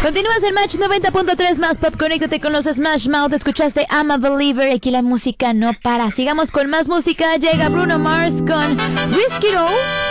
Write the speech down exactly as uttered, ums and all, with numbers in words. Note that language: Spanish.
Continúas el Match noventa punto tres más Pop. Conéctate con los Smash Mouth. Escuchaste I'm a Believer. Aquí la música no para. Sigamos con más música. Llega Bruno Mars con Risk It All.